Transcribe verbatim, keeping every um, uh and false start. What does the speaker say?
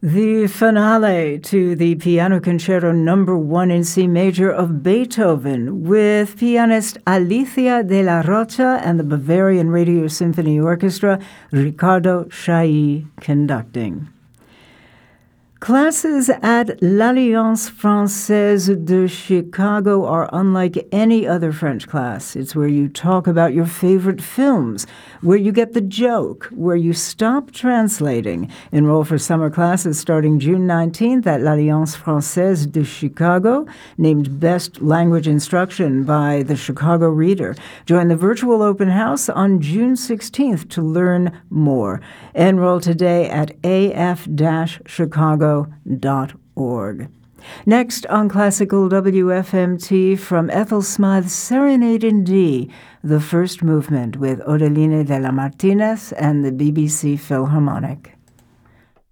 The finale to the Piano Concerto Number One in C Major of Beethoven, with pianist Alicia de la Rocha and the Bavarian Radio Symphony Orchestra, Riccardo Chailly conducting. Classes at L'Alliance Française de Chicago are unlike any other French class. It's where you talk about your favorite films, where you get the joke, where you stop translating. Enroll for summer classes starting June nineteenth at L'Alliance Française de Chicago, named Best Language Instruction by the Chicago Reader. Join the virtual open house on June sixteenth to learn more. Enroll today at a f dash chicago dot org. Next on Classical W F M T, from Ethel Smythe's Serenade in D, the first movement with Odeline de la Martinez and the B B C Philharmonic.